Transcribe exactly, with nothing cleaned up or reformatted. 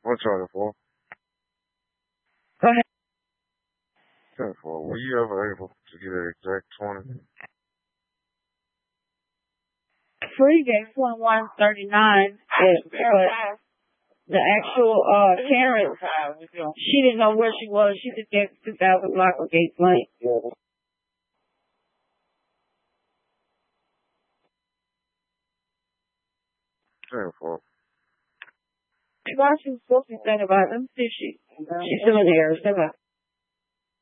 What charge for? Go ahead. ten four. Were you ever able to get an exact twenty? Free gave twenty-one thirty-nine, but the actual uh Karen, she didn't know where she was. She just gave two thousand block with gate blank. ten four. Why she was supposed to be thinking about it? Let me see if she, she's still in the air. Stay back.